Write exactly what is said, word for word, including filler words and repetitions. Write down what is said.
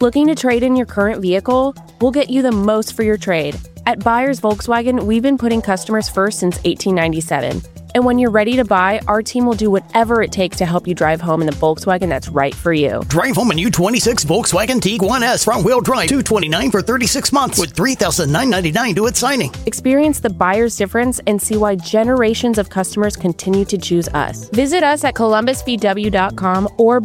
Looking to trade in your current vehicle? We'll get you the most for your trade. At Buyers Volkswagen, we've been putting customers first since eighteen ninety-seven. And when you're ready to buy, our team will do whatever it takes to help you drive home in the Volkswagen that's right for you. Drive home a new twenty-six Volkswagen Tiguan S front-wheel drive, two hundred twenty-nine dollars for thirty-six months with three thousand nine hundred ninety-nine dollars due at signing. Experience the buyer's difference and see why generations of customers continue to choose us. Visit us at columbus v w dot com or